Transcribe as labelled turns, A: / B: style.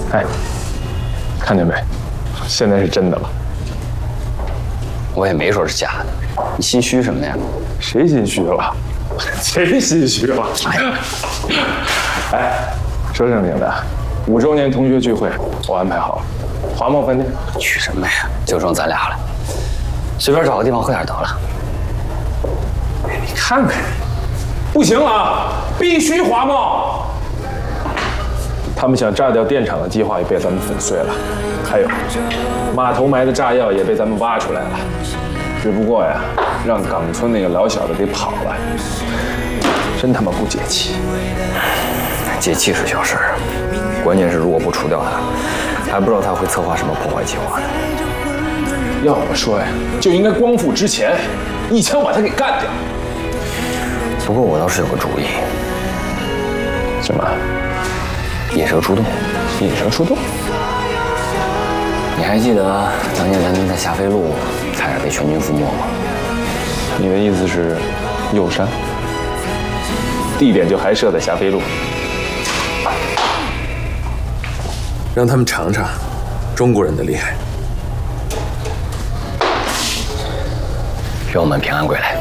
A: 哎，看见没？现在是真的了。
B: 我也没说是假的，你心虚什么呀？
A: 谁心虚了？谁心虚了？哎，说正经的，5周年同学聚会我安排好了，华贸饭店。
B: 去什么呀？就剩咱俩了，随便找个地方喝点得了。
A: 你看看，不行啊，必须华贸。他们想炸掉电厂的计划也被咱们粉碎了，还有码头埋的炸药也被咱们挖出来了。只不过呀，让岗村那个老小子给跑了，真他妈不解气。
B: 解气是小事儿，关键是如果不除掉他，还不知道他会策划什么破坏计划呢。
A: 要我说呀，就应该光复之前一枪把他给干掉。
B: 不过我倒是有个主意。
A: 什么？
B: 引蛇出洞。
A: 引蛇出洞？
B: 你还记得当年咱们在霞飞路差点被全军覆没吗？
A: 你的意思是右山？地点就还设在霞飞路。
C: 让他们尝尝中国人的厉害。
B: 愿我们平安归来。